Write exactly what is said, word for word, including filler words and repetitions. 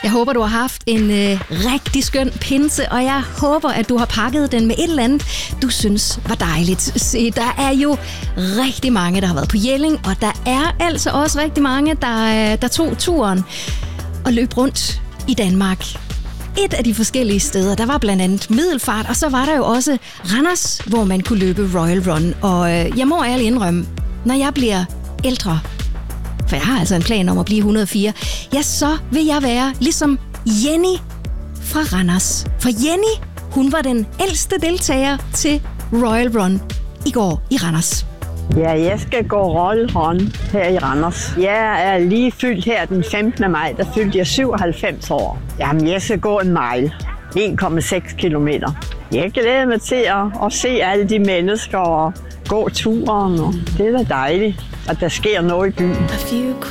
Jeg håber, du har haft en øh, rigtig skøn pinse, og jeg håber, at du har pakket den med et eller andet, du synes var dejligt. Se, der er jo rigtig mange, der har været på Jelling, og der er altså også rigtig mange, der, der tog turen og løb rundt i Danmark. Et af de forskellige steder, der var blandt andet Middelfart, og så var der jo også Randers, hvor man kunne løbe Royal Run. Og øh, jeg må ærligt indrømme, når jeg bliver ældre, for jeg har altså en plan om at blive et hundrede og fire, ja, så vil jeg være ligesom Jenny fra Randers. For Jenny, hun var den ældste deltager til Royal Run i går i Randers. Ja, jeg skal gå Royal Run her i Randers. Jeg er lige fyldt her den femtende maj, der fyldte jeg syvoghalvfems år. Jamen, jeg skal gå en mile, en komma seks kilometer. Jeg glæder mig til at, at se alle de mennesker og gå turen, og det er da dejligt, at der sker noget i byen.